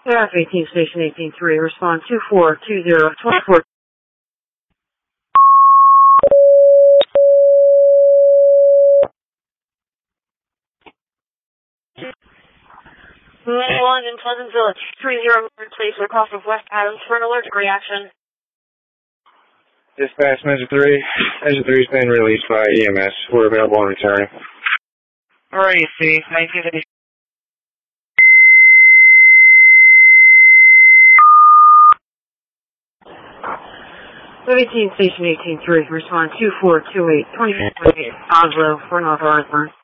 F-18 Station 18-3, respond 242024. One in Pleasant Village, 30 place across of West Adams for an allergic reaction. Dispatch, Measure 3. Measure 3 is being released by EMS. We're available on return. Alright, see, 1950. F-18 Station 18-3, respond 2428, 28, Oslo for an authorized burn.